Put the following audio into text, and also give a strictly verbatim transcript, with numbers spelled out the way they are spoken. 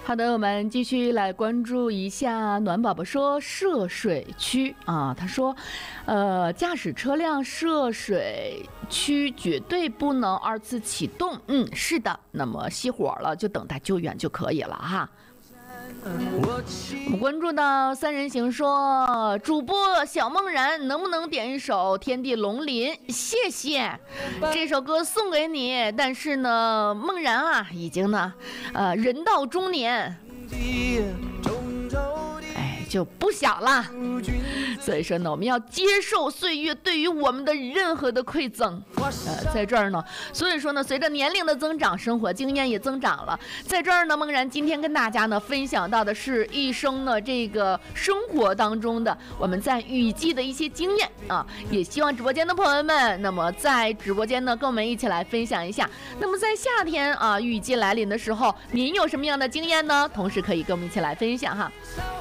好的，我们继续来关注一下暖宝宝说涉水区啊，他说，呃，驾驶车辆涉水区绝对不能二次启动。嗯，是的，那么熄火了就等待救援就可以了哈。我们关注到三人行说，主播小梦然能不能点一首《天地龙鳞》？谢谢，这首歌送给你。但是呢，梦然啊，已经呢，呃，人到中年，哎，就不小了。所以说呢，我们要接受岁月对于我们的任何的馈赠。呃，在这儿呢，所以说呢，随着年龄的增长，生活经验也增长了。在这儿呢，梦然今天跟大家呢分享到的是一生呢这个生活当中的我们在雨季的一些经验啊，也希望直播间的朋友们，那么在直播间呢跟我们一起来分享一下。那么在夏天啊雨季来临的时候，您有什么样的经验呢？同时可以跟我们一起来分享哈。